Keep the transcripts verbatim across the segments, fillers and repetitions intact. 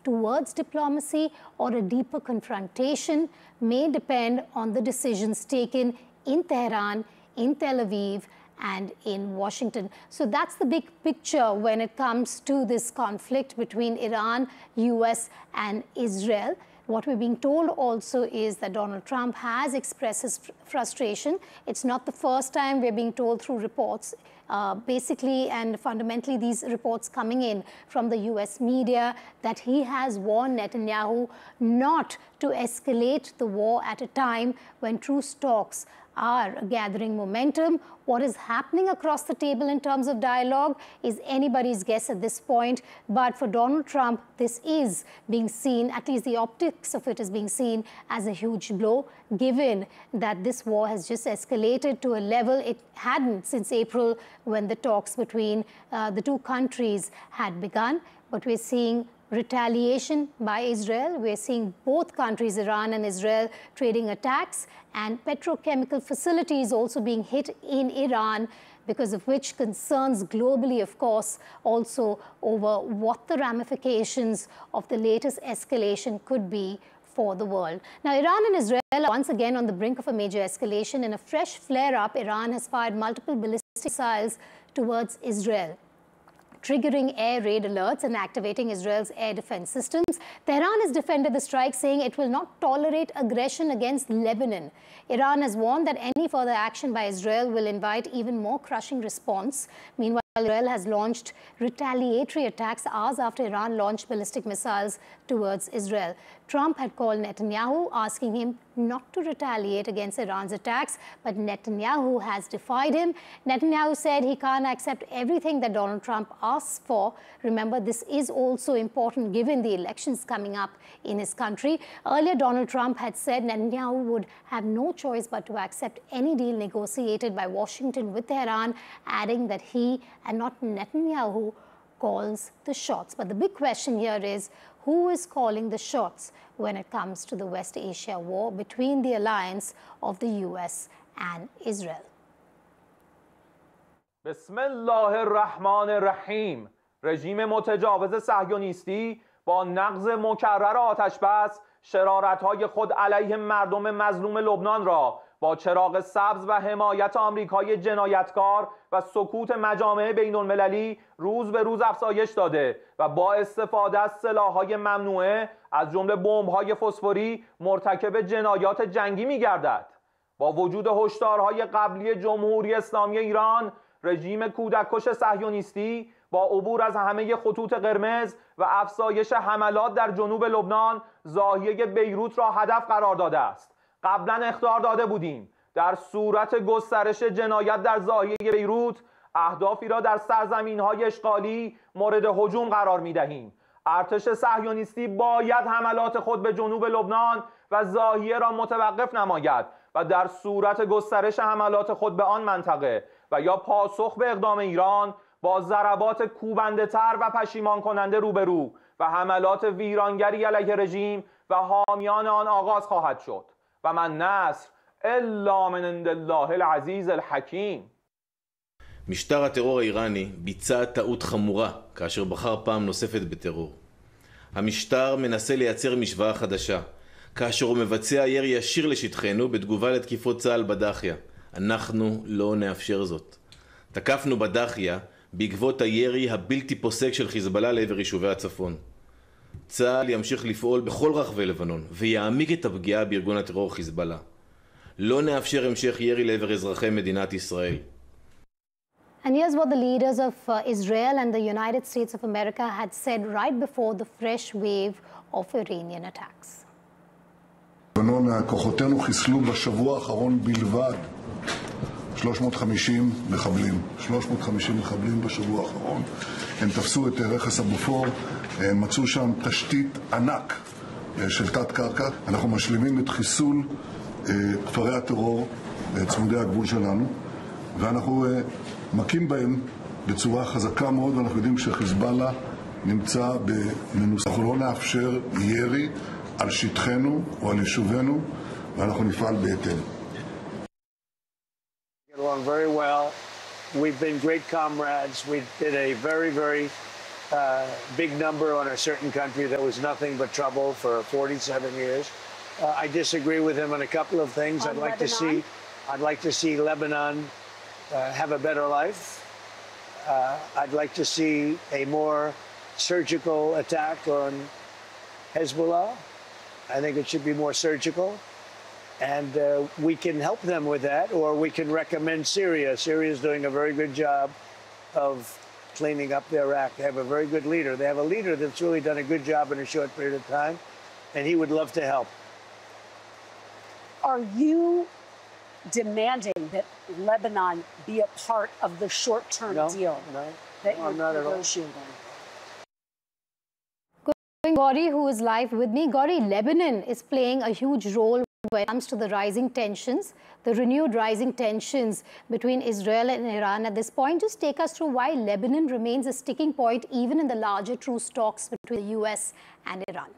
towards diplomacy or a deeper confrontation may depend on the decisions taken in Tehran, in Tel Aviv, and in Washington. So that's the big picture when it comes to this conflict between Iran, U S, and Israel. What we're being told also is that Donald Trump has expressed his frustration. It's not the first time we're being told through reports, uh, basically and fundamentally these reports coming in from the U S media, that he has warned Netanyahu not to escalate the war at a time when truce talks are gathering momentum. What is happening across the table in terms of dialogue is anybody's guess at this point. But for Donald Trump, this is being seen, at least the optics of it is being seen as a huge blow, given that this war has just escalated to a level it hadn't since April, when the talks between uh, the two countries had begun. But we're seeing retaliation by Israel. We're seeing both countries, Iran and Israel, trading attacks, and petrochemical facilities also being hit in Iran, because of which concerns globally, of course, also over what the ramifications of the latest escalation could be for the world. Now, Iran and Israel are once again on the brink of a major escalation. In a fresh flare-up, Iran has fired multiple ballistic missiles towards Israel, triggering air raid alerts and activating Israel's air defense systems. Tehran has defended the strike, saying it will not tolerate aggression against Lebanon. Iran has warned that any further action by Israel will invite even more crushing response. Meanwhile, Israel has launched retaliatory attacks hours after Iran launched ballistic missiles towards Israel. Trump had called Netanyahu, asking him not to retaliate against Iran's attacks, but Netanyahu has defied him. Netanyahu said he can't accept everything that Donald Trump asks for. Remember, this is also important given the elections coming up in his country. Earlier, Donald Trump had said Netanyahu would have no choice but to accept any deal negotiated by Washington with Tehran, adding that he and not Netanyahu calls the shots. But the big question here is, who is calling the shots when it comes to the West Asia war between the alliance of the U S and Israel? بسم الله الرحمن الرحیم. رژیم متجاوز صهیونیستی با نقض مکرر آتش بس شرارت‌های خود علیه مردم مظلوم لبنان را با چراغ سبز و حمایت آمریکای جنایتکار و سکوت مجامع بین‌المللی روز به روز افزایش داده و با استفاده از سلاح‌های ممنوعه از جمله بمب‌های فسفوری مرتکب جنایات جنگی می‌گردد. با وجود هشدارهای قبلی جمهوری اسلامی ایران، رژیم کودککش صهیونیستی با عبور از همه خطوط قرمز و افزایش حملات در جنوب لبنان زاویه بیروت را هدف قرار داده است. قبلا اخطار داده بودیم در صورت گسترش جنایت در زاویه بیروت اهدافی را در سرزمین‌های اشغالی مورد هجوم قرار می‌دهیم. ارتش صهیونیستی باید حملات خود به جنوب لبنان و زاویه را متوقف نماید و در صورت گسترش حملات خود به آن منطقه و یا پاسخ به اقدام ایران با ضربات کوبنده‌تر و پشیمان کننده روبرو و حملات ویرانگری علیه رژیم و حامیان آن آغاز خواهد شد. و من نصر الا من عند الله العزیز الحکیم. משטר הטרור האיראני ביצע טעות חמורה כאשר בחר פעם נוספת בטרור. המשטר מנסה לייצר משוואה חדשה, כאשר הוא מבצע ירי ישיר לשטחנו בתגובה לתקיפות צה"ל בדחיה. אנחנו לא נאפשר זאת. תקפנו בדחיה בעקבות הירי הבלתי פוסק של חיזבאללה לעבר יישובי הצפון. צה"ל ימשיך לפעול בכל רחבי לבנון ויעמיק את הפגיעה בארגון הטרור חיזבאללה. לא נאפשר המשך ירי לעבר אזרחי מדינת ישראל. And here's what the leaders of uh, Israel and the United States of America had said right before the fresh wave of Iranian attacks. לבנון, כוחותינו חיסלו בשבוע האחרון בלבד שלוש מאות וחמישים מחבלים. שלוש מאות וחמישים מחבלים בשבוע האחרון. הם תפסו את רכס הבופור, מצאו שם תשתית ענק של תת קרקע. אנחנו משלימים את חיסול כפרי הטרור צמודי הגבול שלנו, ואנחנו מכים בהם בצורה חזקה מאוד, ואנחנו יודעים שחיזבאללה נמצא במנוס. אנחנו לא נאפשר ירי על שטחנו או על יישובינו, ואנחנו נפעל בהתאם. Get along very well. We've been great comrades. We did a very, very uh, big number on a certain country that was nothing but trouble for forty-seven years. Uh, I disagree with him on a couple of things. On I'd like Lebanon? to see, I'd like to see Lebanon uh, have a better life. Uh, I'd like to see a more surgical attack on Hezbollah. I think it should be more surgical. And uh, we can help them with that, or we can recommend Syria. Syria is doing a very good job of cleaning up their act. They have a very good leader. They have a leader that's really done a good job in a short period of time, and he would love to help. Are you demanding that Lebanon be a part of the short-term No, deal no, that no, you're I'm not at all. negotiating? Gauri, who is live with me. Gauri, Lebanon is playing a huge role when it comes to the rising tensions, the renewed rising tensions between Israel and Iran at this point. Just take us through why Lebanon remains a sticking point even in the larger truce talks between the U S and Iran.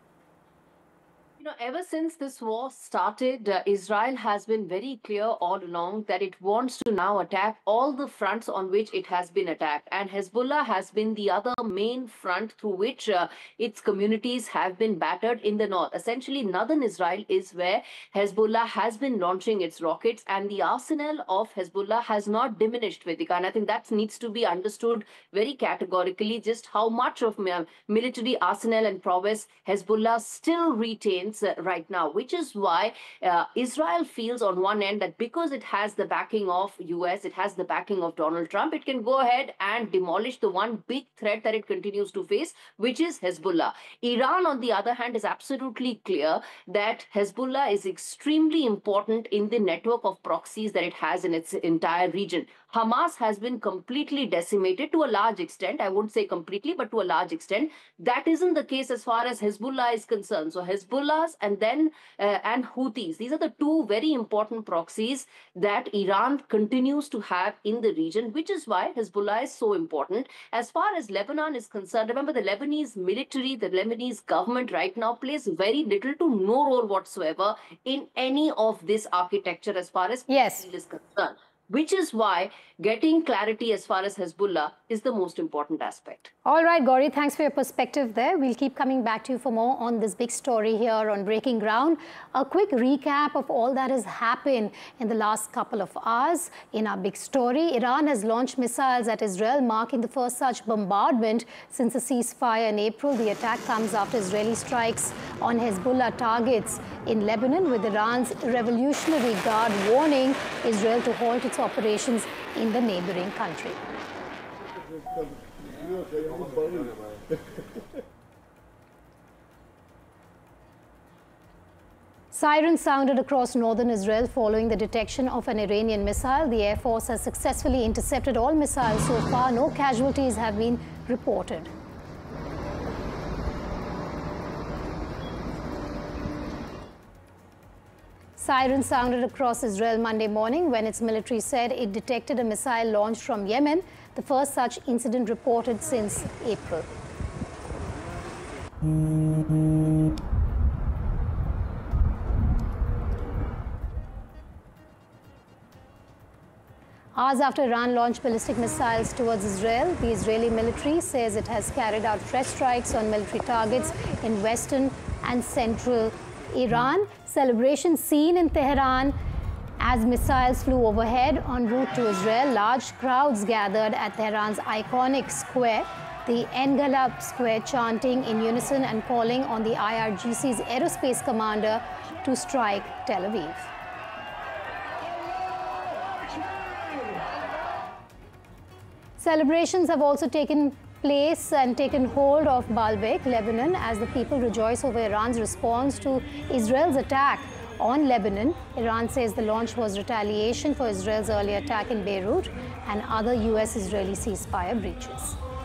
You know, ever since this war started, uh, Israel has been very clear all along that it wants to now attack all the fronts on which it has been attacked. And Hezbollah has been the other main front through which uh, its communities have been battered in the north. Essentially, northern Israel is where Hezbollah has been launching its rockets, and the arsenal of Hezbollah has not diminished, Vedika. And I think that needs to be understood very categorically, just how much of uh, military arsenal and prowess Hezbollah still retains Uh, right now, which is why uh, Israel feels on one end that because it has the backing of U S, it has the backing of Donald Trump, it can go ahead and demolish the one big threat that it continues to face, which is Hezbollah. Iran, on the other hand, is absolutely clear that Hezbollah is extremely important in the network of proxies that it has in its entire region. Hamas has been completely decimated to a large extent. I won't say completely, but to a large extent. That isn't the case as far as Hezbollah is concerned. So Hezbollah's and then uh, and Houthis, these are the two very important proxies that Iran continues to have in the region, which is why Hezbollah is so important. As far as Lebanon is concerned, remember the Lebanese military, the Lebanese government right now plays very little to no role whatsoever in any of this architecture as far as Yes. is concerned. Which is why getting clarity as far as Hezbollah is the most important aspect. All right, Gauri, thanks for your perspective there. We'll keep coming back to you for more on this big story here on Breaking Ground. A quick recap of all that has happened in the last couple of hours in our big story. Iran has launched missiles at Israel, marking the first such bombardment since the ceasefire in April. The attack comes after Israeli strikes on Hezbollah targets in Lebanon, with Iran's Revolutionary Guard warning Israel to halt its operations in the neighboring country. Sirens sounded across northern Israel following the detection of an Iranian missile. The Air Force has successfully intercepted all missiles so far. No casualties have been reported. Sirens sounded across Israel Monday morning when its military said it detected a missile launched from Yemen, the first such incident reported since April. Hours after Iran launched ballistic missiles towards Israel, the Israeli military says it has carried out fresh strikes on military targets in western and central Iran. Celebrations seen in Tehran as missiles flew overhead en route to Israel. Large crowds gathered at Tehran's iconic square, the Engelab Square, chanting in unison and calling on the I R G C's aerospace commander to strike Tel Aviv. Celebrations have also taken place and taken hold of Baalbek, Lebanon, as the people rejoice over Iran's response to Israel's attack on Lebanon. Iran says the launch was retaliation for Israel's earlier attack in Beirut and other U S-Israeli ceasefire breaches.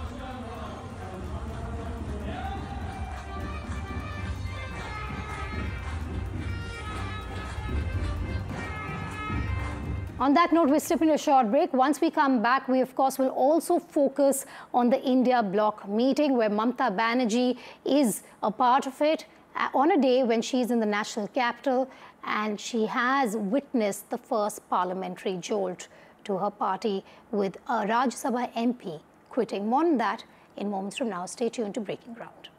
On that note, we're stepping to a short break. Once we come back, we, of course, will also focus on the India bloc meeting where Mamata Banerjee is a part of it on a day when she's in the national capital and she has witnessed the first parliamentary jolt to her party with a Rajya Sabha M P quitting. More on that in moments from now. Stay tuned to Breaking Ground.